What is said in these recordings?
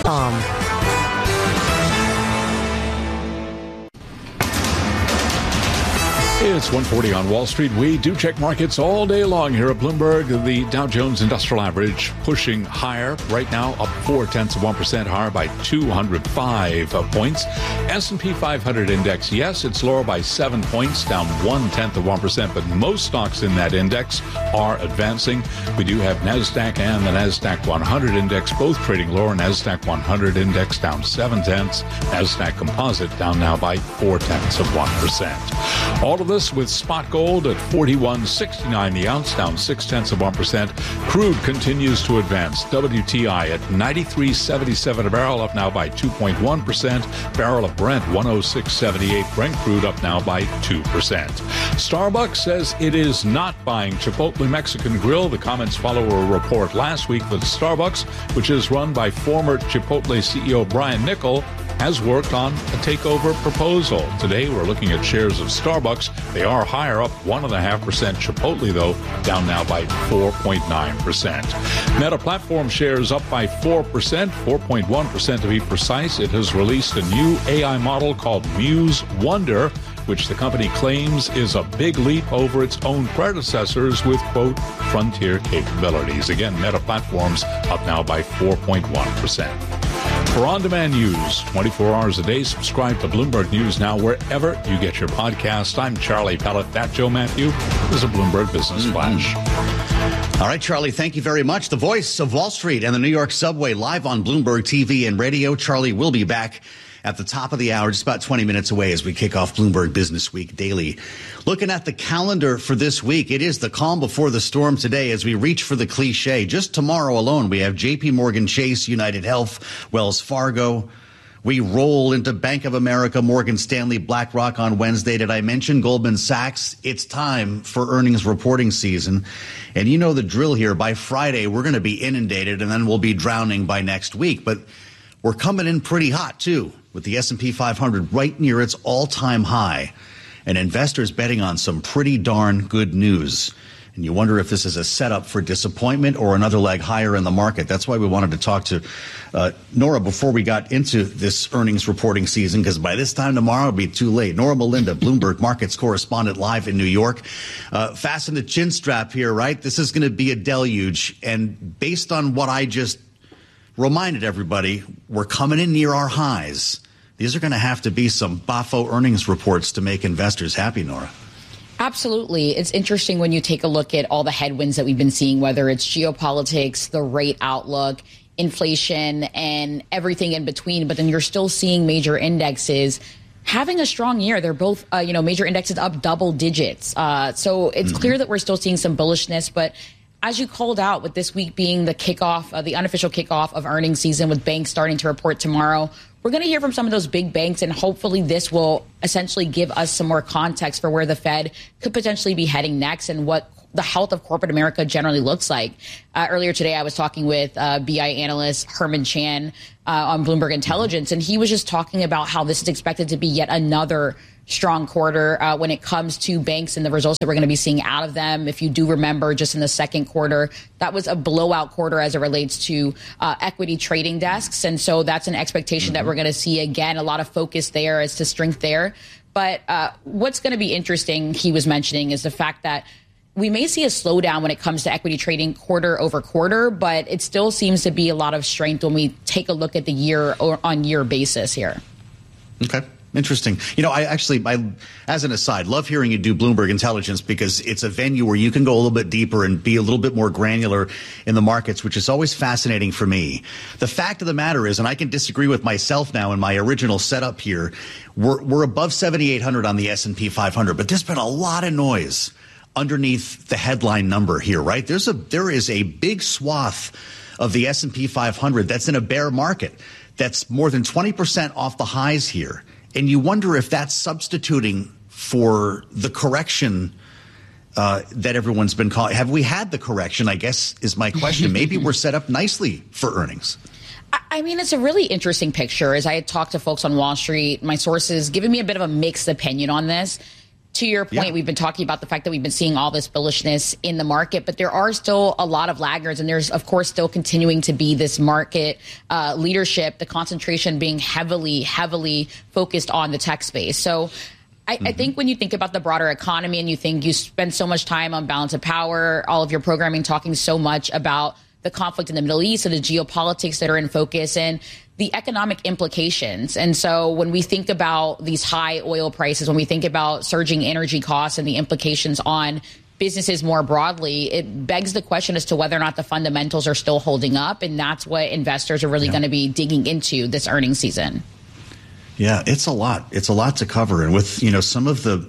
It's 1:40 on Wall Street. We do check markets all day long here at Bloomberg. The Dow Jones Industrial Average pushing higher right now, up 0.4%, higher by 205 points. S&P 500 index, yes, it's lower by 7 points, down 0.1%, but most stocks in that index are advancing. We do have NASDAQ and the NASDAQ 100 index both trading lower. NASDAQ 100 index down 0.7. NASDAQ Composite down now by 0.4%. All of this with spot gold at $41.69 the ounce, down 0.6%. Crude continues to advance. WTI at $93.77 a barrel, up now by 2.1%. Barrel of Brent 106.78. Brent crude up now by 2%. Starbucks says it is not buying Chipotle Mexican Grill. The comments follow a report last week that Starbucks, which is run by former Chipotle CEO Brian Niccol, has worked on a takeover proposal. Today, we're looking at shares of Starbucks. They are higher, up 1.5%. Chipotle, though, down now by 4.9%. Meta Platform shares up by 4%, 4.1% to be precise. It has released a new AI model called Muse Wonder, which the company claims is a big leap over its own predecessors with, quote, frontier capabilities. Again, Meta Platforms up now by 4.1%. For on-demand news, 24 hours a day, subscribe to Bloomberg News Now wherever you get your podcast. I'm Charlie Pellet. That Joe Matthew is a Bloomberg Business Flash. All right, Charlie, thank you very much. The voice of Wall Street and the New York subway live on Bloomberg TV and radio. Charlie will be back at the top of the hour, just about 20 minutes away as we kick off Bloomberg Business Week Daily. Looking at the calendar for this week, it is the calm before the storm today as we reach for the cliche. Just tomorrow alone, we have JP Morgan Chase, United Health, Wells Fargo. We roll into Bank of America, Morgan Stanley, BlackRock on Wednesday. Did I mention Goldman Sachs? It's time for earnings reporting season. And you know the drill here. By Friday, we're going to be inundated and then we'll be drowning by next week. But we're coming in pretty hot, too, with the S&P 500 right near its all-time high and investors betting on some pretty darn good news. And you wonder if this is a setup for disappointment or another leg higher in the market. That's why we wanted to talk to Nora before we got into this earnings reporting season, because by this time tomorrow it'll be too late. Nora Melinda, Bloomberg Markets correspondent live in New York. Fasten the chin strap here, right? This is going to be a deluge. And based on what I just reminded everybody, we're coming in near our highs. These are going to have to be some boffo earnings reports to make investors happy, Nora. Absolutely. It's interesting when you take a look at all the headwinds that we've been seeing, whether it's geopolitics, the rate outlook, inflation, and everything in between. But then you're still seeing major indexes having a strong year. They're both, major indexes up double digits. So it's clear that we're still seeing some bullishness. But as you called out, with this week being the kickoff, the unofficial kickoff of earnings season, with banks starting to report tomorrow, we're going to hear from some of those big banks, and hopefully this will essentially give us some more context for where the Fed could potentially be heading next and what the health of corporate America generally looks like. Earlier today, I was talking with BI analyst Herman Chan on Bloomberg Intelligence, and he was just talking about how this is expected to be yet another strong quarter when it comes to banks and the results that we're going to be seeing out of them. If you do remember, just in the second quarter, that was a blowout quarter as it relates to equity trading desks. And so that's an expectation that we're going to see again, a lot of focus there as to strength there. But what's going to be interesting, he was mentioning, is the fact that we may see a slowdown when it comes to equity trading quarter over quarter, but it still seems to be a lot of strength when we take a look at the year on year basis here. Okay. Interesting. I as an aside, love hearing you do Bloomberg Intelligence because it's a venue where you can go a little bit deeper and be a little bit more granular in the markets, which is always fascinating for me. The fact of the matter is, and I can disagree with myself now in my original setup here, we're above 7,800 on the S&P 500, but there's been a lot of noise underneath the headline number here, right? There is a big swath of the S&P 500 that's in a bear market that's more than 20% off the highs here. And you wonder if that's substituting for the correction that everyone's been calling. Have we had the correction, I guess, is my question. Maybe we're set up nicely for earnings. I mean, it's a really interesting picture. As I had talked to folks on Wall Street, my sources giving me a bit of a mixed opinion on this. to your point, we've been talking about the fact that we've been seeing all this bullishness in the market, but there are still a lot of laggards. And there's, of course, still continuing to be this market leadership, the concentration being heavily focused on the tech space. So I think when you think about the broader economy and you think you spend so much time on balance of power, all of your programming talking so much about the conflict in the Middle East and the geopolitics that are in focus and the economic implications. And so when we think about these high oil prices, when we think about surging energy costs and the implications on businesses more broadly, it begs the question as to whether or not the fundamentals are still holding up. And that's what investors are really going to be digging into this earnings season. Yeah, it's a lot. It's a lot to cover. And with, some of the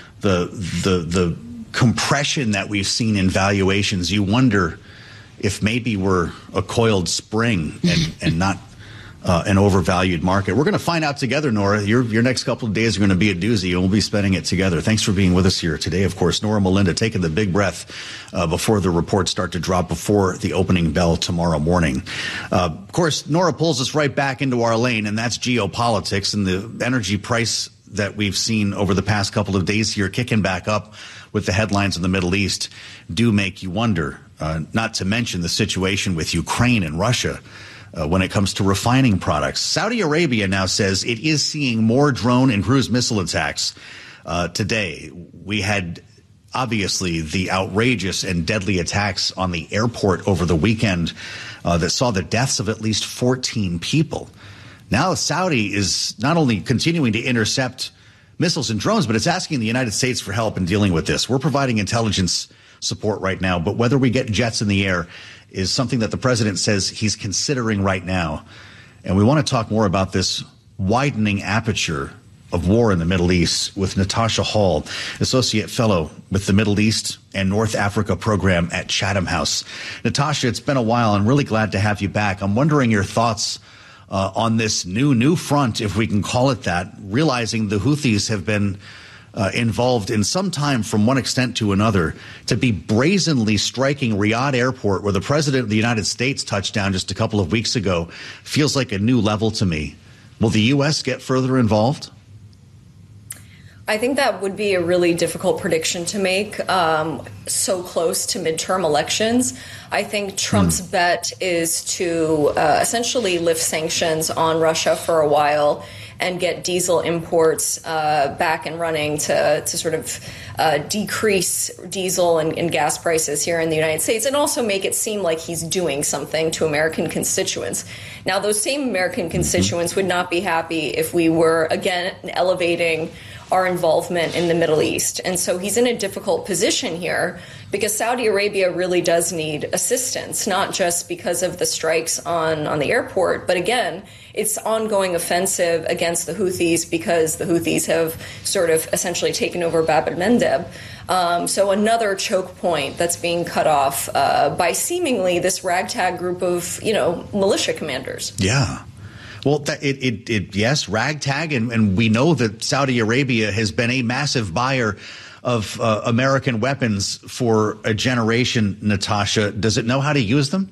compression that we've seen in valuations, you wonder if maybe we're a coiled spring and not an overvalued market. We're going to find out together, Nora. Your next couple of days are going to be a doozy, and we'll be spending it together. Thanks for being with us here today. Of course, Nora Melinda taking the big breath before the reports start to drop before the opening bell tomorrow morning. Of course, Nora pulls us right back into our lane, and that's geopolitics and the energy price that we've seen over the past couple of days here kicking back up with the headlines in the Middle East do make you wonder, not to mention the situation with Ukraine and Russia. When it comes to refining products, Saudi Arabia now says it is seeing more drone and cruise missile attacks today. We had obviously the outrageous and deadly attacks on the airport over the weekend that saw the deaths of at least 14 people. Now Saudi is not only continuing to intercept missiles and drones, but it's asking the United States for help in dealing with this. We're providing intelligence support right now, but whether we get jets in the air is something that the president says he's considering right now. And we want to talk more about this widening aperture of war in the Middle East with Natasha Hall, Associate Fellow with the Middle East and North Africa Program at Chatham House. Natasha, it's been a while. I'm really glad to have you back. I'm wondering your thoughts on this new front, if we can call it that, realizing the Houthis have been involved in some time from one extent to another, to be brazenly striking Riyadh Airport, where the president of the United States touched down just a couple of weeks ago, feels like a new level to me. Will the U.S. get further involved? I think that would be a really difficult prediction to make so close to midterm elections. I think Trump's bet is to essentially lift sanctions on Russia for a while and get diesel imports back and running to sort of decrease diesel and gas prices here in the United States, and also make it seem like he's doing something to American constituents. Now, those same American constituents would not be happy if we were, again, elevating our involvement in the Middle East. And so he's in a difficult position here because Saudi Arabia really does need assistance, not just because of the strikes on the airport, but again, it's ongoing offensive against the Houthis because the Houthis have sort of essentially taken over Bab el-Mandeb. So another choke point that's being cut off by seemingly this ragtag group of, militia commanders. Yeah. Well, yes, ragtag, and we know that Saudi Arabia has been a massive buyer of American weapons for a generation, Natasha. Does it know how to use them?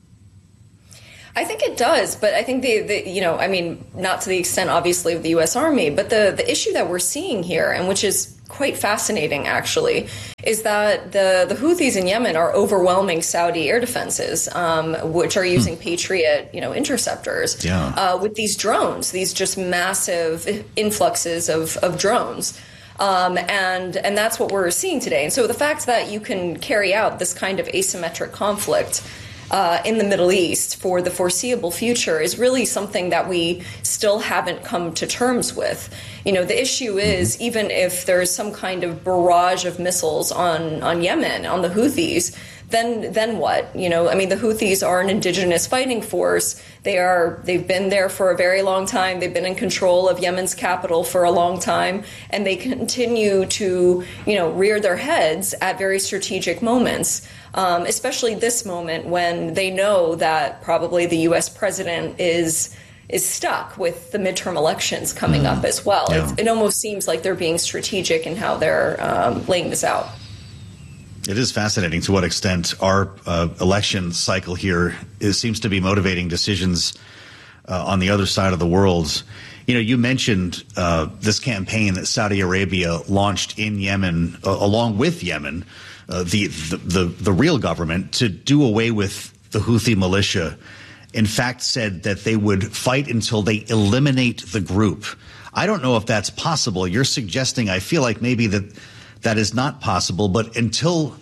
I think it does, but I think not to the extent, obviously, of the U.S. Army, but the issue that we're seeing here, and which is quite fascinating, actually, is that the Houthis in Yemen are overwhelming Saudi air defenses, which are using Patriot, interceptors, with these drones, these just massive influxes of drones. And that's what we're seeing today. And so the fact that you can carry out this kind of asymmetric conflict in the Middle East for the foreseeable future is really something that we still haven't come to terms with. The issue is, even if there's some kind of barrage of missiles on Yemen, on the Houthis, then what? The Houthis are an indigenous fighting force. They've been there for a very long time. They've been in control of Yemen's capital for a long time, and they continue to, rear their heads at very strategic moments. Especially this moment when they know that probably the U.S. president is stuck with the midterm elections coming up as well. Yeah. It almost seems like they're being strategic in how they're laying this out. It is fascinating to what extent our election cycle here seems to be motivating decisions on the other side of the world. You mentioned this campaign that Saudi Arabia launched in Yemen, along with Yemen, the real government, to do away with the Houthi militia. In fact, said that they would fight until they eliminate the group. I don't know if that's possible. You're suggesting, I feel like maybe that is not possible. But until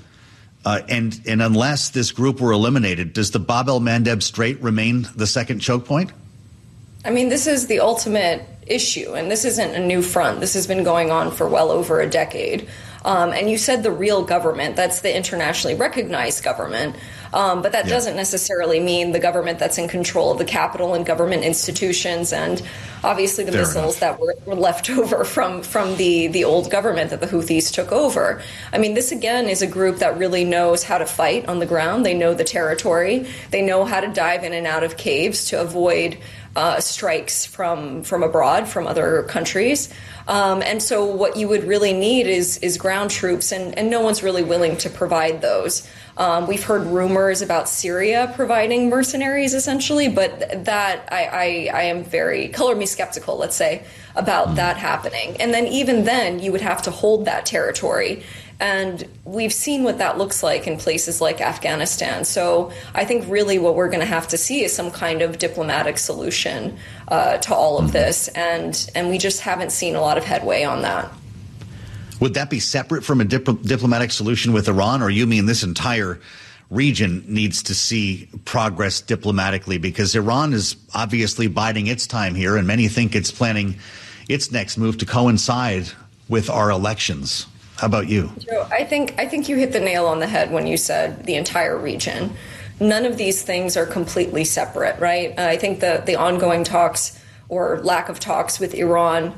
and unless this group were eliminated, does the Bab el-Mandeb Strait remain the second choke point? I mean, this is the ultimate issue, and this isn't a new front. This has been going on for well over a decade. And you said the real government, that's the internationally recognized government. But that doesn't necessarily mean the government that's in control of the capital and government institutions, and obviously the missiles that were left over from the old government that the Houthis took over. I mean, this again is a group that really knows how to fight on the ground. They know the territory. They know how to dive in and out of caves to avoid strikes from abroad, from other countries. And so what you would really need is ground troops, and no one's really willing to provide those. We've heard rumors about Syria providing mercenaries, essentially, but that I am very, color me skeptical, let's say, about that happening. And then even then, you would have to hold that territory. And we've seen what that looks like in places like Afghanistan. So I think really what we're going to have to see is some kind of diplomatic solution to all of this. And we just haven't seen a lot of headway on that. Would that be separate from a diplomatic solution with Iran, or you mean this entire region needs to see progress diplomatically? Because Iran is obviously biding its time here, and many think it's planning its next move to coincide with our elections. How about you? Joe, I think you hit the nail on the head when you said the entire region. None of these things are completely separate, right? I think the ongoing talks or lack of talks with Iran,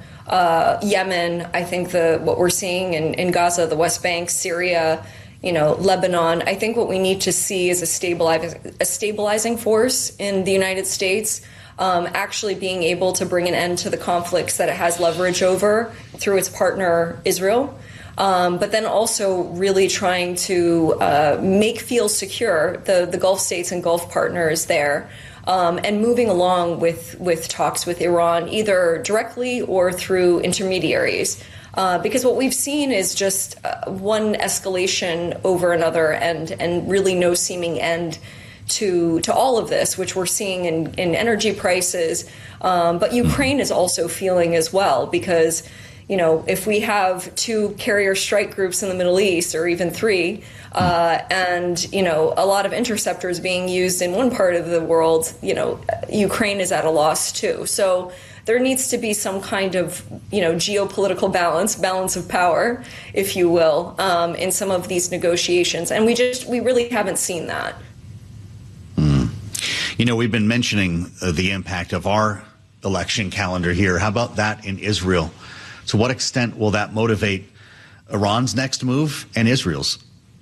Yemen, I think what we're seeing in Gaza, the West Bank, Syria, Lebanon, I think what we need to see is a stabilizing force in the United States, actually being able to bring an end to the conflicts that it has leverage over through its partner Israel. But then also really trying to feel secure the Gulf states and Gulf partners there, and moving along with talks with Iran, either directly or through intermediaries. Because what we've seen is just one escalation over another, and really no seeming end to all of this, which we're seeing in energy prices. But Ukraine is also feeling as well, because if we have 2 carrier strike groups in the Middle East, or even 3, and, a lot of interceptors being used in one part of the world, Ukraine is at a loss too. So there needs to be some kind of, geopolitical balance of power, if you will, in some of these negotiations. And we really haven't seen that. We've been mentioning the impact of our election calendar here. How about that in Israel? To what extent will that motivate Iran's next move and Israel's?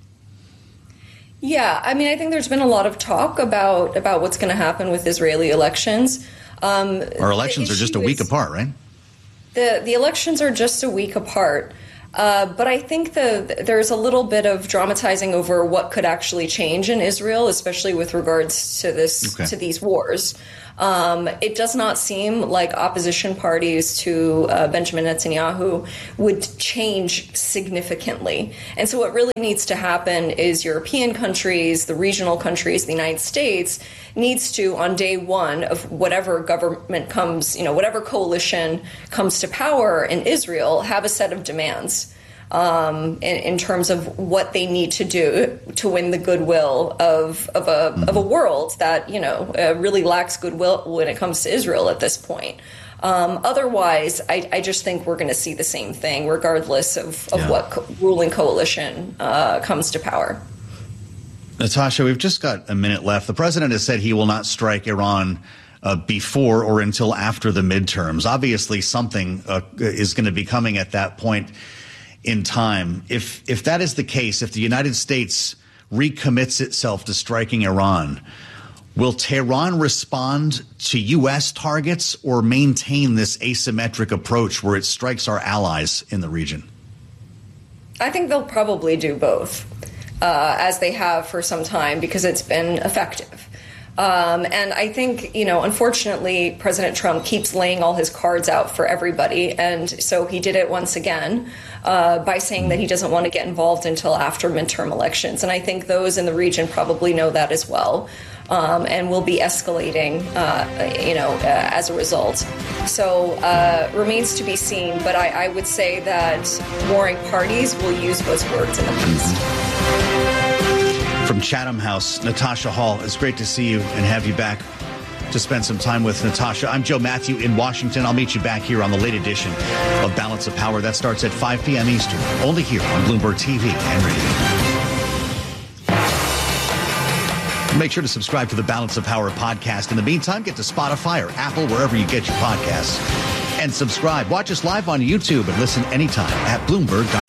Yeah, I mean, I think there's been a lot of talk about what's going to happen with Israeli elections. Our elections are just a week apart, right? The elections are just a week apart. But I think there's a little bit of dramatizing over what could actually change in Israel, especially with regards to to these wars. It does not seem like opposition parties to Benjamin Netanyahu would change significantly. And so what really needs to happen is European countries, the regional countries, the United States, needs to, on day one of whatever government comes, whatever coalition comes to power in Israel, have a set of demands. In terms of what they need to do to win the goodwill of a world that really lacks goodwill when it comes to Israel at this point. Otherwise, I just think we're going to see the same thing, regardless of what ruling coalition comes to power. Natasha, we've just got a minute left. The president has said he will not strike Iran before or until after the midterms. Obviously, something is going to be coming at that point in time. If that is the case, if the United States recommits itself to striking Iran, will Tehran respond to U.S. targets or maintain this asymmetric approach where it strikes our allies in the region? I think they'll probably do both, as they have for some time, because it's been effective. And I think, unfortunately, President Trump keeps laying all his cards out for everybody. And so he did it once again by saying that he doesn't want to get involved until after midterm elections. And I think those in the region probably know that as well. And will be escalating, as a result. So remains to be seen. But I would say that warring parties will use those words in the piece. From Chatham House, Natasha Hall, it's great to see you and have you back to spend some time with Natasha. I'm Joe Matthew in Washington. I'll meet you back here on the late edition of Balance of Power. That starts at 5 p.m. Eastern, only here on Bloomberg TV and radio. Make sure to subscribe to the Balance of Power podcast. In the meantime, get to Spotify or Apple, wherever you get your podcasts, and subscribe. Watch us live on YouTube and listen anytime at Bloomberg.com.